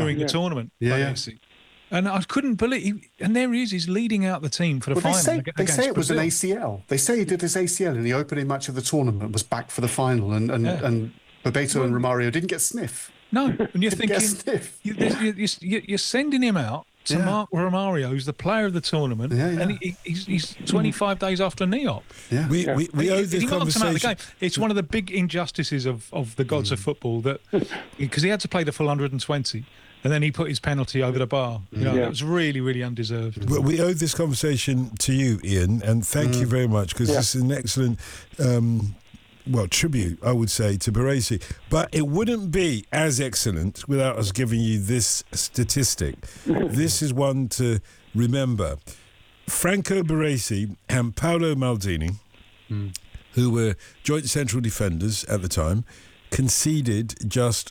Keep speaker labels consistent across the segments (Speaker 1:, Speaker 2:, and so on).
Speaker 1: during the tournament.
Speaker 2: Yeah.
Speaker 1: And I couldn't believe, and there he is, he's leading out the team for the final.
Speaker 2: They say it was an
Speaker 1: Brazil.
Speaker 2: ACL. They say he did his ACL in the opening match of the tournament, was back for the final, and Bebeto and Romario didn't get sniff.
Speaker 1: No, and you're thinking, you're sending him out to Mark Romario, who's the player of the tournament, and he's 25 days after a knee op.
Speaker 2: Yeah.
Speaker 3: We owe this conversation.
Speaker 1: It's one of the big injustices of the gods of football, that because he had to play the full 120, and then he put his penalty over the bar. It was really, really undeserved.
Speaker 3: But we owe this conversation to you, Ian, and thank you very much, because this is an excellent tribute, I would say, to Baresi. But it wouldn't be as excellent without us giving you this statistic. This is one to remember. Franco Baresi and Paolo Maldini, who were joint central defenders at the time, conceded just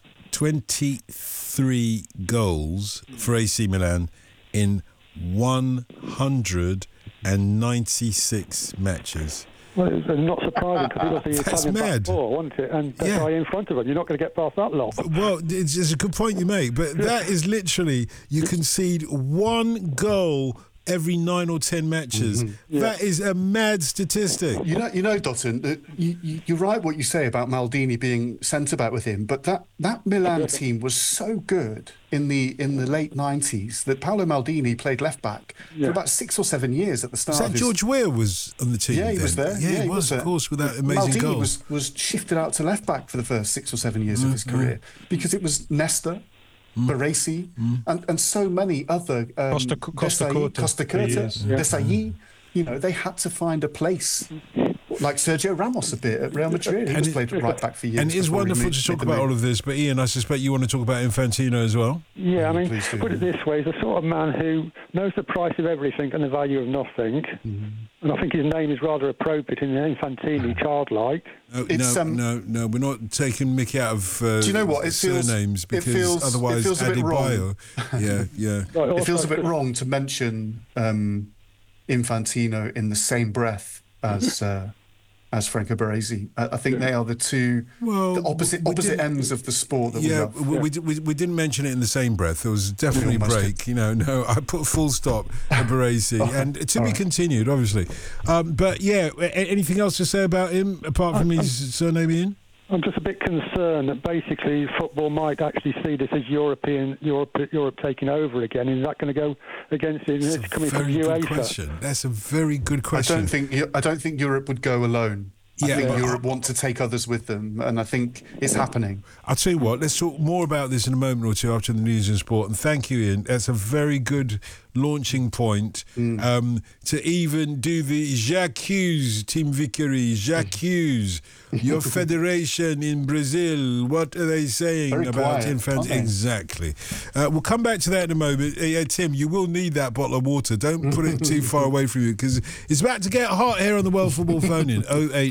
Speaker 3: 23 goals for AC Milan in 196 matches.
Speaker 4: Well, it's not surprising, because he was the Italian back four, wasn't it? And the guy in front of him, you're not going to get past that lot.
Speaker 3: Well, it's a good point you make, but that is literally, you concede one goal every 9 or 10 matches. That is a mad statistic.
Speaker 2: You know, Dotun, you're right what you say about Maldini being centre back with him, but that Milan team was so good in the late 90s that Paolo Maldini played left back for about 6 or 7 years at the start.
Speaker 3: Was that George Weah was on the team?
Speaker 2: Yeah, he was there.
Speaker 3: Yeah, he was, of course, with that amazing goal.
Speaker 2: Maldini was shifted out to left back for the first 6 or 7 years of his career, because it was Nesta, Baresi, and so many other
Speaker 1: Costa Curta,
Speaker 2: Desailly. They had to find a place, like Sergio Ramos a bit at Real Madrid. He was played right back for years.
Speaker 3: And it's wonderful to talk about all of this, but Ian, I suspect you want to talk about Infantino as well?
Speaker 4: Yeah, I mean, put it this way, he's the sort of man who knows the price of everything and the value of nothing. And I think his name is rather appropriate in Infantino, childlike.
Speaker 3: No, we're not taking Mickey out of
Speaker 2: do you know what?
Speaker 3: surnames, because otherwise
Speaker 2: it feels a bit wrong.
Speaker 3: It
Speaker 2: feels a bit wrong to mention Infantino in the same breath as Franco Baresi. I think they are the two opposite ends of the sport that we love.
Speaker 3: We didn't mention it in the same breath. There was definitely a break. I put full stop at Baresi, and to be continued, obviously. But anything else to say about him apart from his surname, Ian?
Speaker 4: I'm just a bit concerned that basically football might actually see this as Europe taking over again. Is that going to go against it? It's coming from UEFA.
Speaker 3: That's a very good question.
Speaker 2: I don't think Europe would go alone. I think Europe want to take others with them, and I think it's happening.
Speaker 3: I'll tell you what, let's talk more about this in a moment or two after the news and sport. And thank you, Ian. That's a very good launching point to even do the J'accuse, Team Vickery, J'accuse, your federation in Brazil. What are they saying
Speaker 2: very
Speaker 3: about
Speaker 2: quiet,
Speaker 3: Infantino? Exactly. We'll come back to that in a moment. Tim, you will need that bottle of water. Don't put it too far away from you, because it's about to get hot here on the World Football phone in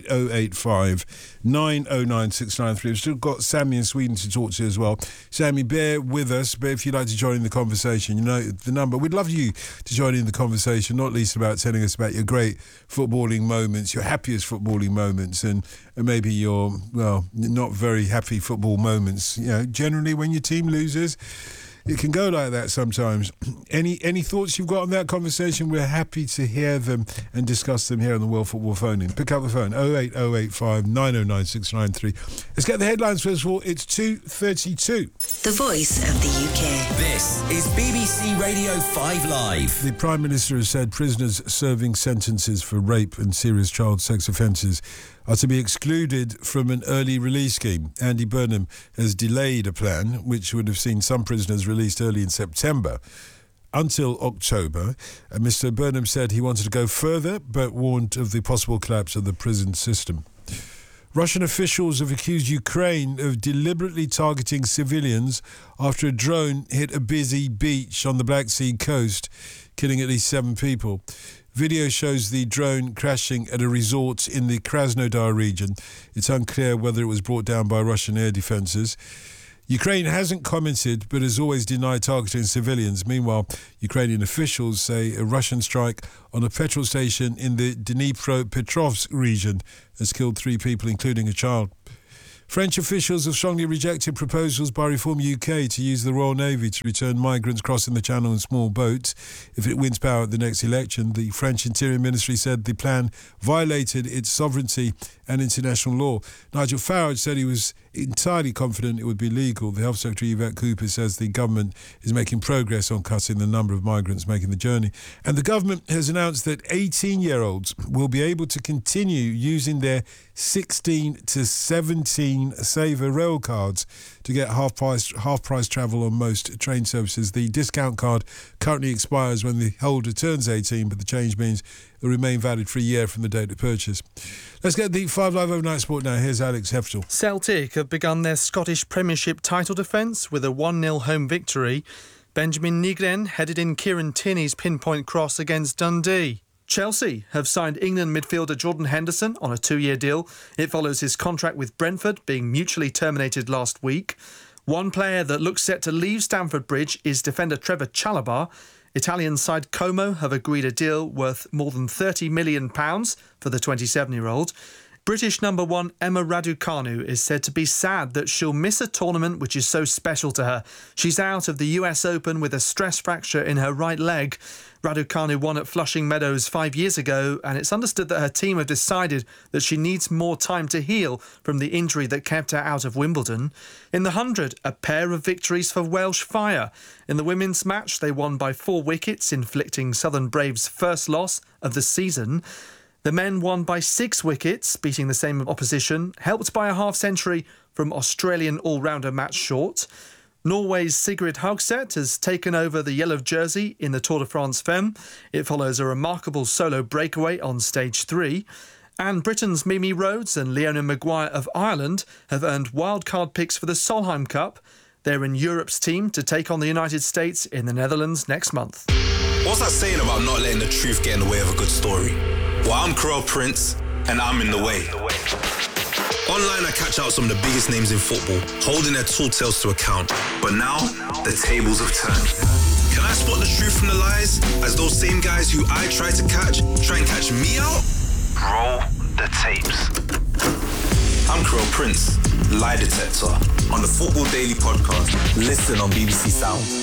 Speaker 3: 08085 909 693. We've still got Sammy in Sweden to talk to as well. Sammy, bear with us, but if you'd like to join in the conversation, you know the number. We'd love you to join in the conversation, not least about telling us about your great footballing moments, your happiest footballing moments, and maybe your, not very happy football moments. Generally when your team loses, it can go like that sometimes. Any thoughts you've got on that conversation? We're happy to hear them and discuss them here on the World Football phone in. Pick up the phone, 08085 909 693. Let's get the headlines first of all. It's 2:32.
Speaker 5: The Voice of the UK.
Speaker 6: This is BBC Radio 5 Live.
Speaker 3: The Prime Minister has said prisoners serving sentences for rape and serious child sex offences are to be excluded from an early release scheme. Andy Burnham has delayed a plan which would have seen some prisoners released early in September until October. Mr. Burnham said he wanted to go further, but warned of the possible collapse of the prison system. Russian officials have accused Ukraine of deliberately targeting civilians after a drone hit a busy beach on the Black Sea coast, killing at least 7 people. Video shows the drone crashing at a resort in the Krasnodar region. It's unclear whether it was brought down by Russian air defences. Ukraine hasn't commented, but has always denied targeting civilians. Meanwhile, Ukrainian officials say a Russian strike on a petrol station in the Dnipropetrovsk region has killed 3 people, including a child. French officials have strongly rejected proposals by Reform UK to use the Royal Navy to return migrants crossing the Channel in small boats if it wins power at the next election. The French Interior Ministry said the plan violated its sovereignty and international law. Nigel Farage said he was entirely confident it would be legal. The Health Secretary Yvette Cooper says the government is making progress on cutting the number of migrants making the journey. And the government has announced that 18-year-olds will be able to continue using their 16 to 17 Saver rail cards to get half-price travel on most train services. The discount card currently expires when the holder turns 18, but the change means it will remain valid for a year from the date of purchase. Let's get the 5 Live Overnight Sport now. Here's Alex Heftel.
Speaker 7: Celtic have begun their Scottish Premiership title defence with a 1-0 home victory. Benjamin Nygren headed in Kieran Tierney's pinpoint cross against Dundee. Chelsea have signed England midfielder Jordan Henderson on a 2-year deal. It follows his contract with Brentford being mutually terminated last week. One player that looks set to leave Stamford Bridge is defender Trevor Chalobah. Italian side Como have agreed a deal worth more than £30 million for the 27-year-old. British number 1 Emma Raducanu is said to be sad that she'll miss a tournament which is so special to her. She's out of the US Open with a stress fracture in her right leg. Raducanu won at Flushing Meadows 5 years ago, and it's understood that her team have decided that she needs more time to heal from the injury that kept her out of Wimbledon. In the 100, a pair of victories for Welsh Fire. In the women's match, they won by 4 wickets, inflicting Southern Braves' first loss of the season. The men won by 6 wickets, beating the same opposition, helped by a half-century from Australian all-rounder Matt Short. Norway's Sigrid Haugset has taken over the yellow jersey in the Tour de France Femme. It follows a remarkable solo breakaway on stage 3. And Britain's Mimi Rhodes and Leona Maguire of Ireland have earned wildcard picks for the Solheim Cup. They're in Europe's team to take on the United States in the Netherlands next month.
Speaker 8: What's that saying about not letting the truth get in the way of a good story? Well, I'm Carell Prince, and I'm in the way. Online, I catch out some of the biggest names in football, holding their tall tales to account. But now, the tables have turned. Can I spot the truth from the lies, as those same guys who I try and catch me out? Roll the tapes. I'm Carell Prince, lie detector, on the Football Daily Podcast. Listen on BBC Sound.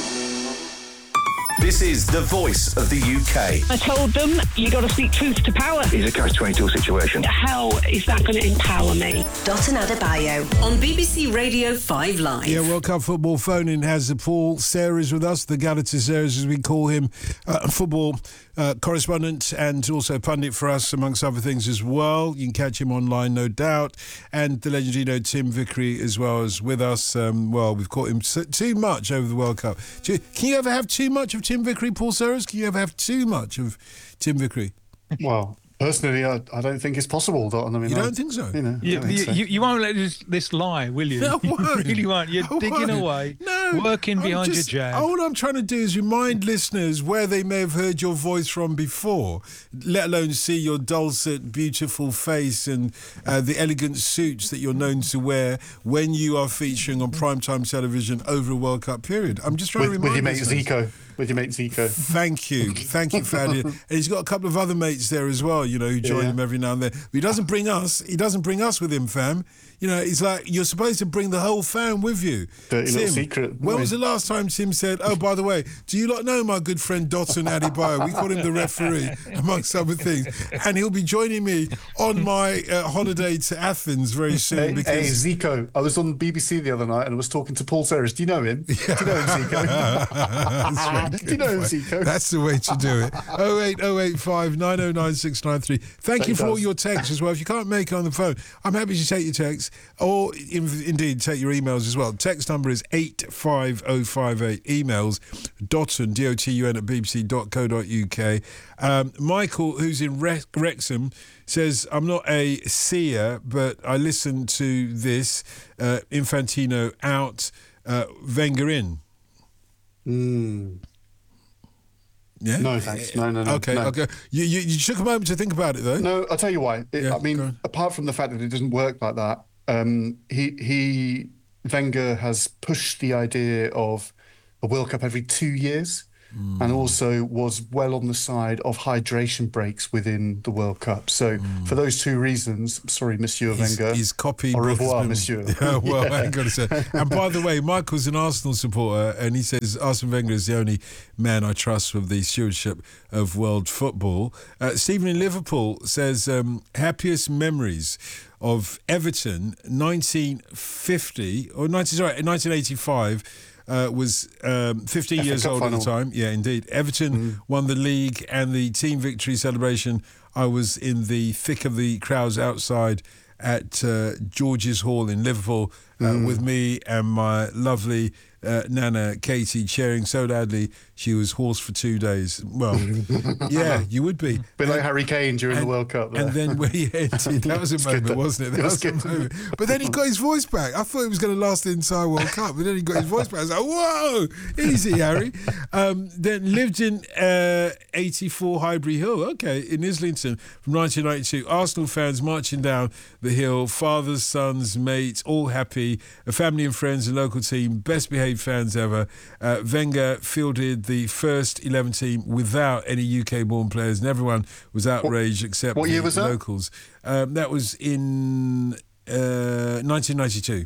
Speaker 8: This is the voice of the UK.
Speaker 9: I told them, you got to speak truth to power.
Speaker 10: It's a catch-22 situation.
Speaker 9: How is that going to empower me?
Speaker 5: Dotun Adebayo on BBC Radio 5 Live.
Speaker 3: Yeah, World Cup football phone-in has Paul Serres with us, the Galatasaray, as we call him, football correspondent and also pundit for us, amongst other things as well. You can catch him online, no doubt. And the legendary Tim Vickery as well is with us. We've caught him too much over the World Cup. Can you ever have too much of Tim Vickery, Paul Serres? Can you ever have too much of Tim Vickery?
Speaker 2: Well, personally, I don't think it's possible. I mean,
Speaker 3: you don't think so?
Speaker 1: You won't let this lie, will you?
Speaker 3: No,
Speaker 1: you really won't. You're digging away, working behind your jab.
Speaker 3: All I'm trying to do is remind listeners where they may have heard your voice from before, let alone see your dulcet, beautiful face and the elegant suits that you're known to wear when you are featuring on primetime television over a World Cup period. I'm just trying to remind
Speaker 2: with your mate Zico.
Speaker 3: Thank you, Fadi. And he's got a couple of other mates there as well, who join him every now and then. But he doesn't bring us with him, fam. It's like you're supposed to bring the whole fam with you.
Speaker 2: Dirty little secret.
Speaker 3: When was the last time Tim said, "Oh, by the way, do you not know my good friend Dotun Adebayo? We call him the referee, amongst other things, and he'll be joining me on my holiday to Athens very soon."
Speaker 2: Hey, Zico, I was on BBC the other night and I was talking to Paul Serres. Do you know him? Do you know him, Zico?
Speaker 3: That's right.
Speaker 2: Do you know him, Zico?
Speaker 3: That's the way to do it. 08085 909 693. Thank you for all your texts as well. If you can't make it on the phone, I'm happy to take your texts. Or indeed take your emails as well. Text number is 85058. Emails Dotun, DOTUN at bbc.co.uk. Michael, who's in Wrexham, says, I'm not a seer, but I listened to this. Infantino out, Wenger in. Yeah?
Speaker 2: No, thanks. No.
Speaker 3: Okay. You took a moment to think about it, though.
Speaker 2: No, I'll tell you why. Apart from the fact that it doesn't work like that, Wenger has pushed the idea of a World Cup every 2 years. and also was well on the side of hydration breaks within the World Cup. So for those two reasons, sorry, Monsieur Wenger.
Speaker 3: His copy.
Speaker 2: Au revoir, Monsieur.
Speaker 3: Well, I ain't got to say. And by the way, Michael's an Arsenal supporter, and he says Arsene Wenger is the only man I trust with the stewardship of world football. Stephen in Liverpool says happiest memories of Everton 1985 was 15 years old at the time. Yeah, indeed. Everton won the league and the team victory celebration. I was in the thick of the crowds outside at George's Hall in Liverpool with me and my lovely Nana Katie cheering so loudly she was hoarse for 2 days. Well, yeah, you would be.
Speaker 2: Bit like Harry Kane during the World Cup.
Speaker 3: And then when he ended, that was a moment, wasn't it? That was a moment. But then he got his voice back. I thought it was going to last the entire World Cup, but then he got his voice back. I was like, whoa, easy, Harry. Then lived in 84 Highbury Hill, okay, in Islington from 1992. Arsenal fans marching down the hill, fathers, sons, mates, all happy, a family and friends, a local team, best behaved fans ever. Wenger fielded the first 11 team without any UK-born players, and everyone was outraged except
Speaker 2: what year was that?
Speaker 3: Locals. That was in 1992.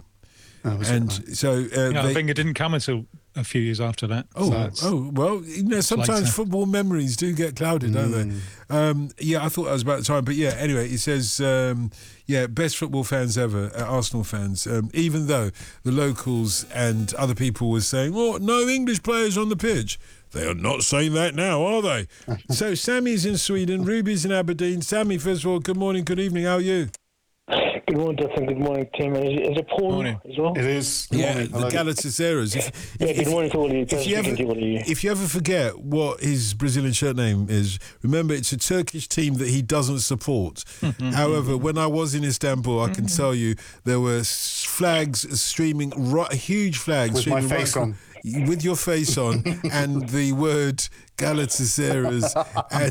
Speaker 1: Wenger didn't come until a few years after that.
Speaker 3: Well, sometimes
Speaker 1: later.
Speaker 3: football memories do get clouded, don't they? I thought that was about the time. But yeah, anyway, he says, best football fans ever, Arsenal fans, even though the locals and other people were saying, no English players on the pitch. They are not saying that now, are they? So Sammy's in Sweden, Ruby's in Aberdeen. Sammy, first of all, good morning, good evening, how are you?
Speaker 10: Good morning, Dustin. Good morning, team. Is it Paul as well?
Speaker 2: It is.
Speaker 3: Good morning. The Galatasaray's.
Speaker 10: Good morning to all of you.
Speaker 3: If you ever forget what his Brazilian shirt name is, remember it's a Turkish team that he doesn't support. However, when I was in Istanbul, I can tell you there were flags streaming, huge flags.
Speaker 2: With my face on.
Speaker 3: With your face on, and the word Galatasaray's, and